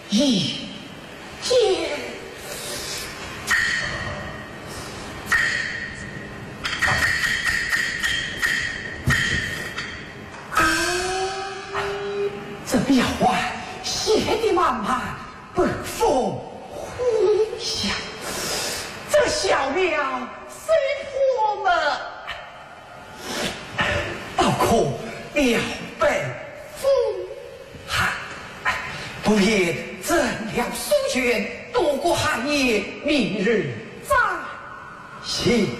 一见。这表外写的满满，北风呼响，这小了谁破么？倒空了北风寒，不也怎了书卷，渡过寒夜，明日再行。